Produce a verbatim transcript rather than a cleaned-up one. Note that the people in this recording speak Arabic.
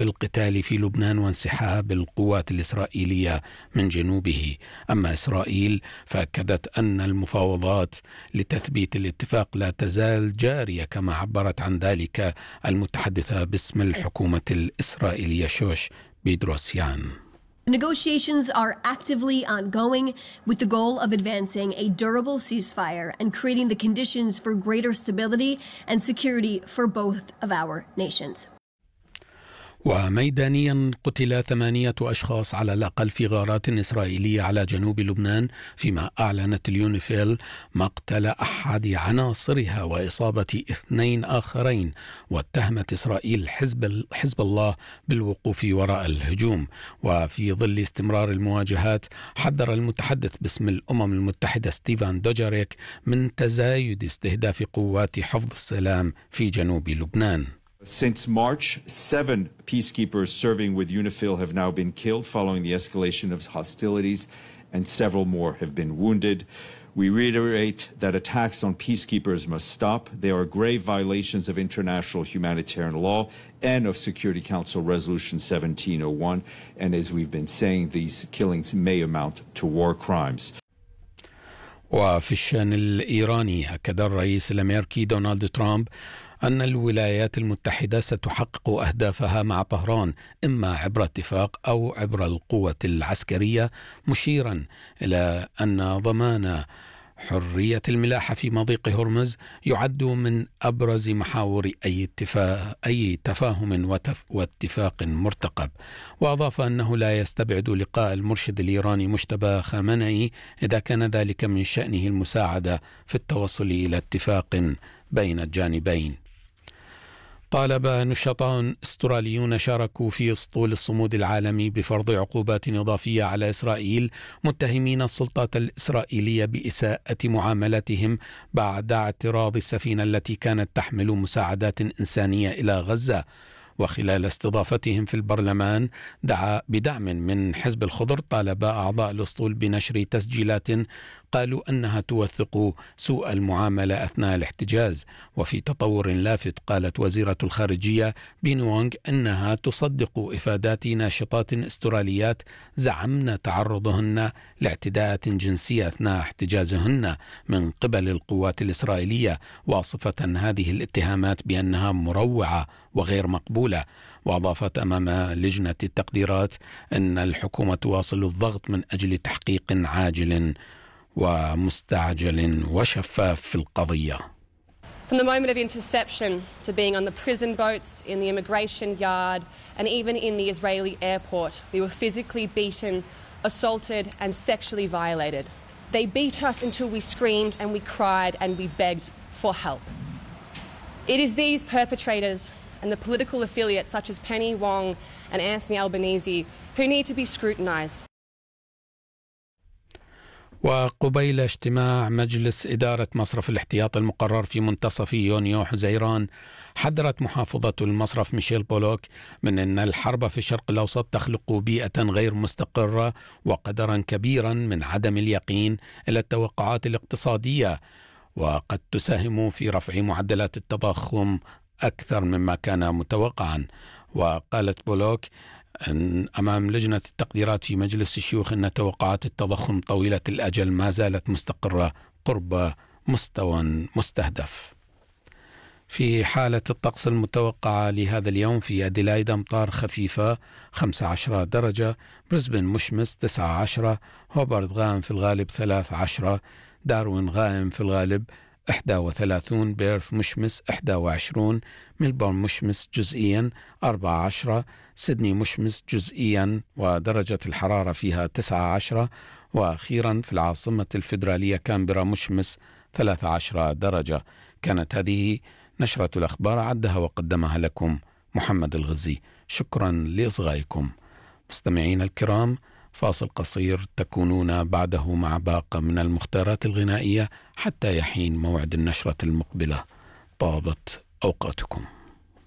القتال في لبنان وانسحاب القوات الإسرائيلية من جنوبه. أما إسرائيل فأكدت أن المفاوضات لتثبيت الاتفاق لا تزال جارية، كما عبرت عن ذلك المتحدثة باسم الحكومة الإسرائيلية شوش بيدروسيان. Negotiations are actively ongoing with the goal of advancing a durable ceasefire and creating the conditions for greater stability and security for both of our nations. وميدانيا قتل ثمانية أشخاص على الأقل في غارات إسرائيلية على جنوب لبنان، فيما أعلنت اليونيفيل مقتل أحد عناصرها وإصابة اثنين آخرين، واتهمت إسرائيل حزب, حزب الله بالوقوف وراء الهجوم. وفي ظل استمرار المواجهات حذر المتحدث باسم الأمم المتحدة ستيفان دوجاريك من تزايد استهداف قوات حفظ السلام في جنوب لبنان. Since March, seven peacekeepers serving with UNIFIL have now been killed following the escalation of hostilities, and several more have been wounded. We reiterate that attacks on peacekeepers must stop. They are grave violations of international humanitarian law and of Security Council Resolution seventeen oh one, and as we've been saying, these killings may amount to war crimes. وفي الشأن الإيراني أكد الرئيس الأمريكي دونالد ترامب أن الولايات المتحدة ستحقق أهدافها مع طهران إما عبر اتفاق أو عبر القوة العسكرية، مشيرا إلى أن ضمان حرية الملاحة في مضيق هرمز يعد من أبرز محاور أي اتفاق أي تفاهم وتف واتفاق مرتقب. وأضاف أنه لا يستبعد لقاء المرشد الإيراني مجتبى خامنئي إذا كان ذلك من شأنه المساعدة في التوصل إلى اتفاق بين الجانبين. طالب نشطاء استراليون شاركوا في اسطول الصمود العالمي بفرض عقوبات إضافية على إسرائيل، متهمين السلطات الإسرائيلية بإساءة معاملتهم بعد اعتراض السفينة التي كانت تحمل مساعدات إنسانية إلى غزة. وخلال استضافتهم في البرلمان دعا بدعم من حزب الخضر، طالب أعضاء الأسطول بنشر تسجيلات قالوا أنها توثق سوء المعاملة أثناء الاحتجاز. وفي تطور لافت قالت وزيرة الخارجية بين وونغ أنها تصدق إفادات ناشطات استراليات زعمن تعرضهن لاعتداءات جنسية أثناء احتجازهن من قبل القوات الإسرائيلية، واصفة هذه الاتهامات بأنها مروعة وغير مقبولة. وأضافت أمام لجنة التقديرات أن الحكومة تواصل الضغط من أجل تحقيق عاجل ومستعجل وشفاف في القضية. From the moment of interception to being on the prison boats, in the immigration yard, and even in the Israeli airport, we were physically beaten, assaulted, and sexually violated. They beat us until we screamed and we cried and we begged for help. It is these perpetrators and the political affiliates such as Penny Wong and Anthony Albanese who need to be scrutinised. وقبيل اجتماع مجلس إدارة مصرف الاحتياط المقرر في منتصف يونيو حزيران، حذرت محافظة المصرف ميشيل بولوك من أن الحرب في الشرق الأوسط تخلق بيئة غير مستقرة وقدرا كبيرا من عدم اليقين إلى التوقعات الاقتصادية، وقد تساهم في رفع معدلات التضخم أكثر مما كان متوقعا. وقالت بولوك أمام لجنة التقديرات في مجلس الشيوخ أن توقعات التضخم طويلة الأجل ما زالت مستقرة قرب مستوى مستهدف. في حالة الطقس المتوقعة لهذا اليوم: في أديلايد أمطار خفيفة خمسة عشر درجة، بريسبن مشمس تسعة عشر، هوبارت غائم في الغالب ثلاثة عشر، داروين غائم في الغالب إحدى وثلاثون، بيرث مشمس إحدى وعشرون، ميلبورن مشمس جزئيا أربعة عشر، سيدني مشمس جزئيا ودرجة الحرارة فيها تسعة عشر، وأخيرا في العاصمة الفيدرالية كامبرا مشمس ثلاثة عشر درجة. كانت هذه نشرة الأخبار، عدها وقدمها لكم محمد الغزي. شكرا لإصغائكم. مستمعين الكرام، فاصل قصير تكونون بعده مع باقة من المختارات الغنائية حتى يحين موعد النشرة المقبلة. طابت أوقاتكم.